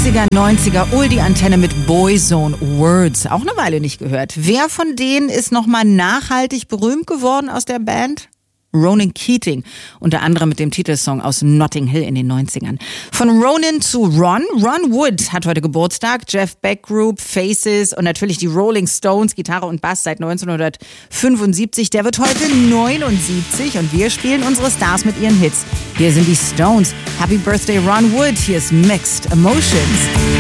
80er, 90er, Oldie-Antenne mit Boyzone Words. Auch eine Weile nicht gehört. Wer von denen ist nochmal nachhaltig berühmt geworden aus der Band? Ronan Keating, unter anderem mit dem Titelsong aus Notting Hill in den 90ern. Von Ronan zu Ron. Ron Wood hat heute Geburtstag. Jeff Beck Group, Faces und natürlich die Rolling Stones, Gitarre und Bass seit 1975. Der wird heute 79 und wir spielen unsere Stars mit ihren Hits. Hier sind die Stones. Happy Birthday Ron Wood. Hier ist Mixed Emotions.